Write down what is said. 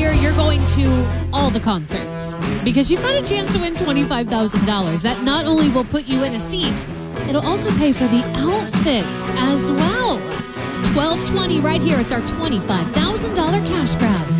year, you're going to all the concerts because you've got a chance to win $25,000. That not only will put you in a seat, it'll also pay for the outfits as well. 1220 right here. It's our $25,000 cash grab.